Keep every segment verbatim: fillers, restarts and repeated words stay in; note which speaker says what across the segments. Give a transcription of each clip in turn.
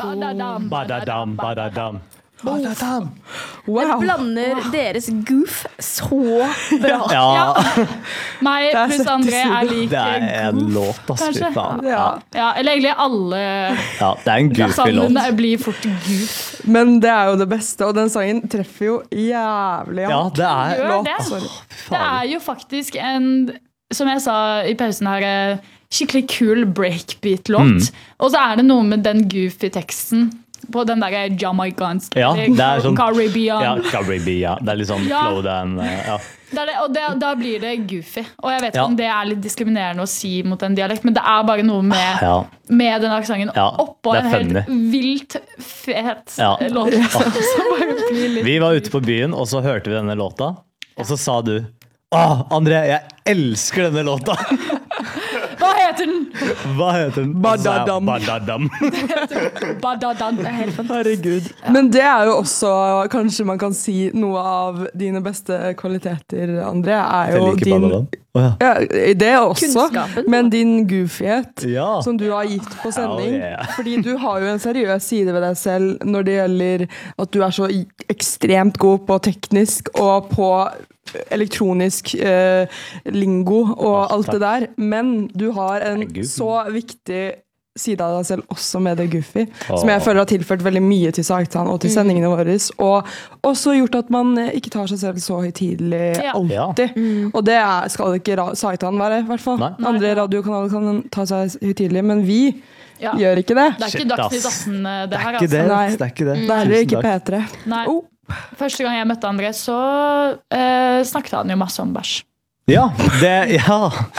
Speaker 1: Badadam, badadam, badadam.
Speaker 2: Badadam.
Speaker 3: Wow. Det blander wow. deres goof så bra.
Speaker 1: Ja. Meg pluss André er like
Speaker 2: Det er en
Speaker 1: goof,
Speaker 2: låt, ass, fy faen.
Speaker 1: ja. ja, eller egentlig alle
Speaker 2: ja, det er en goofy låt.
Speaker 1: Det blir fort goof.
Speaker 4: Men det er jo det beste, og den sangen treffer jo jævlig
Speaker 2: ja, det er
Speaker 1: Gjør
Speaker 2: låt.
Speaker 1: Det.
Speaker 2: Oh,
Speaker 1: det er jo faktisk en, som jeg sa i pausen her, skikkelig kul breakbeat-låt. Mm. Og så er det noe med den goofy teksten på den der jamaikansk
Speaker 2: ja, det er sånn,
Speaker 1: Caribbean.
Speaker 2: Ja, Caribbean. Det er litt sånn
Speaker 1: ja.
Speaker 2: flow den, ja.
Speaker 1: Det er det, og det, da blir det goofy. Og jeg vet ikke ja. om det er litt diskriminerende å si mot en dialekt, men det er bare noe med, ja. med den aksangen
Speaker 2: ja,
Speaker 1: oppå en helt vilt fet ja. låt.
Speaker 2: Ja. Vi var ute på byen, og så hørte vi denne låta, og så sa du Åh, André, jeg elsker denne låta.
Speaker 1: Hva heter den?
Speaker 2: Hva heter den?
Speaker 4: Badadam.
Speaker 2: Badadam.
Speaker 1: Badadam. Det er helt fantastisk.
Speaker 4: Herregud. Men det er jo også, kanskje man kan si, noe av dine beste kvaliteter, André, er jo din... Oh, ja. Ja, det også, Kunnskapen, men din goofyhet, ja. som du har gitt på sending. Oh, yeah. Fordi du har jo en seriøs side ved deg selv når det gjelder at du er så ekstremt god på teknisk og på elektronisk eh, lingo og oh, alt takk. det der, men du har en så viktig side av deg selv også med det goofy, oh. som jeg føler har tilført veldig mye til Saitan og til sendingene mm. våre, og også gjort at man ikke tar seg selv så høytidelig ja. alltid. Mm. Og det er, skal ikke Saitan være, i hvert fall. Nei. Andre radiokanaler kan ta seg høytidelig, men vi ja. gjør ikke det.
Speaker 1: Det er ikke Dagsnytt atten det,
Speaker 2: det
Speaker 1: her,
Speaker 2: altså. Det,
Speaker 1: Nei.
Speaker 2: det er ikke det.
Speaker 4: Det er ikke P tre.
Speaker 1: Nei. Oh. Første gang jeg møtte André, så eh, snakket han jo masse om bæsj.
Speaker 2: Ja, det, ja.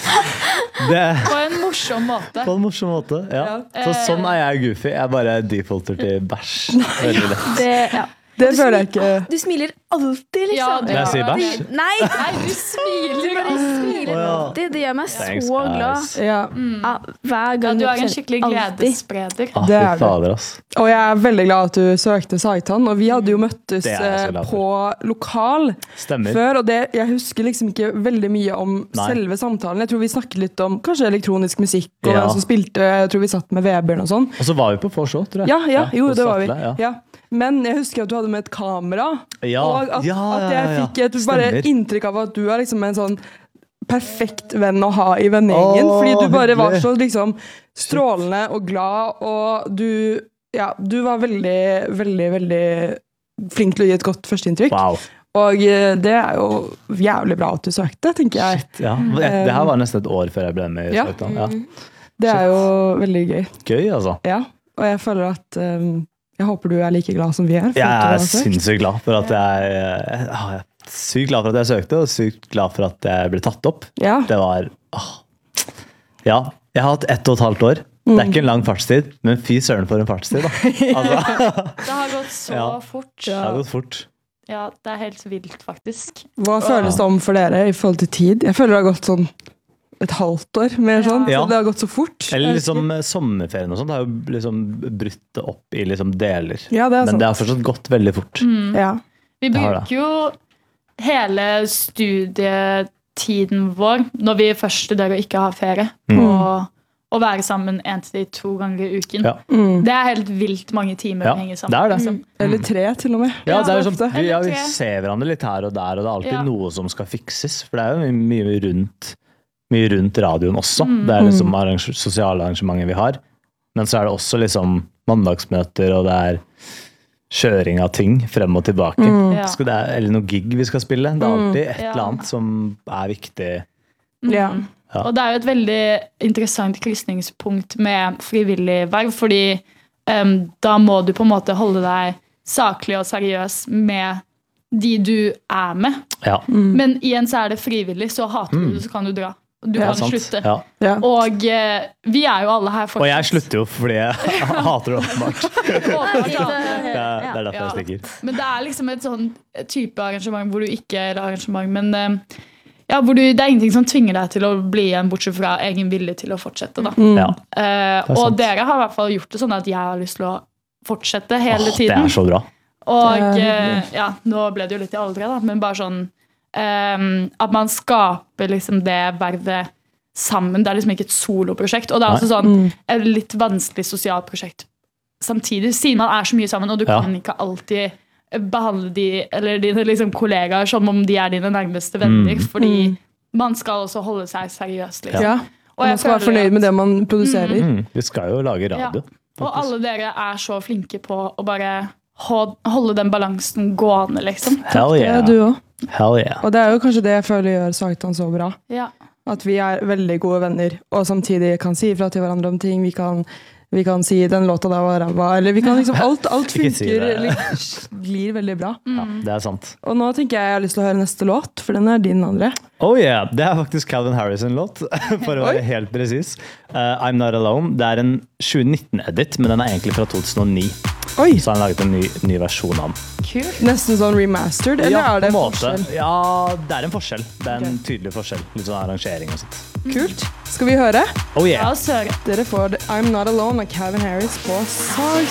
Speaker 2: Det.
Speaker 1: På en morsom måte.
Speaker 2: På en morsom måte, ja. ja. Så sånn er jeg goofy. Jeg bare defaulter til bæsj. Veldig lett.
Speaker 3: Det, ja.
Speaker 4: Det føler jeg ikke.
Speaker 3: Du smiler alltid, liksom.
Speaker 1: Ja,
Speaker 2: Når jeg sier bæsj?
Speaker 3: Nei,
Speaker 1: Nei, du smiler
Speaker 3: Du smiler alltid. Det gjør meg
Speaker 2: Thanks,
Speaker 3: så glad.
Speaker 4: Ja.
Speaker 3: Mm. Ja, hver gang
Speaker 1: ja, du er en skikkelig gledesspreder.
Speaker 2: Ah,
Speaker 4: det er
Speaker 2: fader, ass.
Speaker 4: Og jeg er veldig glad at du søkte Saitan, og vi hadde jo møttes på lokal
Speaker 2: Stemmer.
Speaker 4: før, og det, jeg husker liksom ikke veldig mye om Nei. selve samtalen. Jeg tror vi snakket litt om kanskje elektronisk musikk, og ja. hvem som spilte, jeg tror vi satt med Vebjørn og sånn.
Speaker 2: Og så var vi på Forså, tror jeg.
Speaker 4: Ja, ja, jo, det var vi.
Speaker 2: Ja.
Speaker 4: Ja. Men jeg husker at du hadde med et kamera,
Speaker 2: ja,
Speaker 4: og at,
Speaker 2: ja, ja,
Speaker 4: at jeg fikk et bare inntrykk av at du er liksom en sånn perfekt venn å ha i vennegjengen, oh, fordi du bare var så liksom strålende og glad, og du, ja, du var veldig, veldig, veldig flink til å gi et godt førsteinntrykk.
Speaker 2: Wow.
Speaker 4: Og det er jo jævlig bra at du søkte, tenker jeg.
Speaker 2: Shit, ja. Det her var nesten et år før jeg ble med i
Speaker 4: ja.
Speaker 2: Saitan. Ja.
Speaker 4: Det er jo veldig gøy.
Speaker 2: Gøy, altså.
Speaker 4: Ja, og jeg føler at um, jeg håper du er like glad som vi er.
Speaker 2: Jeg er sinnssykt glad for at jeg, jeg, jeg er sykt glad for at jeg søkte, og sykt glad for at jeg ble tatt opp.
Speaker 4: Ja.
Speaker 2: Det var, åh. Ja, jeg har hatt ett og et halvt år. Det er ikke en lang fartstid, men fy søren for en fartstid da. Altså.
Speaker 1: Det har gått så ja. fort.
Speaker 2: Det har gått fort.
Speaker 1: Ja, det er helt vilt faktisk.
Speaker 4: Hva føles det om for dere i forhold til tid? Jeg føler det har gått sånn et halvt år, mer sånn, ja. så det har gått så fort.
Speaker 2: Eller liksom sommerferien og sånt har jo liksom brutt det opp i liksom deler.
Speaker 4: Ja, det er
Speaker 2: men
Speaker 4: sant.
Speaker 2: det har fortsatt gått veldig fort.
Speaker 1: Mm.
Speaker 4: Ja.
Speaker 1: Vi bruker jo hele studietiden vår, når vi først studerer og ikke har ferie, på mm. å være sammen en til to ganger i uken. Ja. Mm. Det er helt vilt mange timer
Speaker 2: ja,
Speaker 1: vi henger sammen.
Speaker 2: Det er det.
Speaker 1: Liksom.
Speaker 4: Mm. Eller tre til og med.
Speaker 2: Ja, det er liksom, vi, ja, vi ser hverandre litt her og der, og det er alltid ja. noe som skal fikses, for det er jo mye rundt mye rundt radioen også. Mm. Det er liksom arrange- sosiale arrangementer vi har. Men så er det også liksom mandagsmøter, og det er kjøring av ting frem og tilbake. Mm. Ja. Så det er, eller noe gig vi skal spille. Det er alltid et eller annet som er viktig.
Speaker 1: Mm. Ja. Ja. Og det er jo et veldig interessant krysningspunkt med frivillig verv, fordi um, da må du på en måte holde deg saklig og seriøs med de du er med. Ja. Mm. Men igjen så er det frivillig, så hater du det, så kan du dra. Du kan ja, slutte. Ja. Ja. Og eh, vi er jo alle her fortsatt.
Speaker 2: Og jeg slutter jo fordi jeg hater det åpenbart. ja, det er derfor jeg stikker.
Speaker 1: Men det er liksom et sånn type arrangement hvor du ikke er arrangement, men eh, ja, hvor du, det er ingenting som tvinger deg til å bli igjen, bortsett fra egen vilje til å fortsette. Da. Mm. Ja. Eh, og dere har i hvert fall gjort det sånn at jeg har lyst til å fortsette hele Åh, tiden.
Speaker 2: Det er så bra.
Speaker 1: Og eh, ja, nå ble det jo litt i aldre da, men bare sånn Um, at man skaper liksom det vervet sammen. Det er liksom ikke et soloprosjekt. Og det er også sånn et litt vanskelig sosialt prosjekt samtidig, siden man er så mye sammen, og du kan ja. ikke alltid behandle de, eller dine liksom, kollegaer som om de er dine nærmeste venner, mm. fordi mm. man skal også holde seg seriøst. Liksom.
Speaker 4: Ja, og man skal være fornøyd med det man produserer.
Speaker 2: Mm. Mm. Vi skal jo lage radio. Ja.
Speaker 1: Og alle dere er så flinke på å bare holde den balansen gående, liksom.
Speaker 2: Hell yeah.
Speaker 4: Det er du også.
Speaker 2: Hell yeah.
Speaker 4: Og det er jo kanskje det jeg føler gjør Sagtann så bra.
Speaker 1: Ja.
Speaker 4: At vi er veldig gode venner, og samtidig kan si ifra til hverandre om ting. Vi kan, vi kan si den låta der var ræva, eller vi kan liksom, alt, alt funker, si glir veldig bra.
Speaker 2: Mm. Ja, det er sant.
Speaker 4: Og nå tenker jeg jeg har lyst til å høre neste låt, for den er din, André.
Speaker 2: Oh yeah, det er faktisk Calvin Harris-låt, for å være helt presis. Uh, I'm Not Alone. Det er en tjue nitten-edit, men den er egentlig fra to tusen og ni.
Speaker 4: Oi.
Speaker 2: Så han har laget en ny, ny versjon av den.
Speaker 1: Kult.
Speaker 4: Nesten sånn remastered, eller
Speaker 2: ja,
Speaker 4: er det
Speaker 2: en
Speaker 4: forskjell?
Speaker 2: Ja, det er en forskjell. Det er en okay. tydelig forskjell. Litt sånn arrangering og sånt.
Speaker 4: Kult. Skal vi høre?
Speaker 2: Oh yeah.
Speaker 1: Ja,
Speaker 4: dere får I'm Not Alone av Calvin Harris på Sagtann.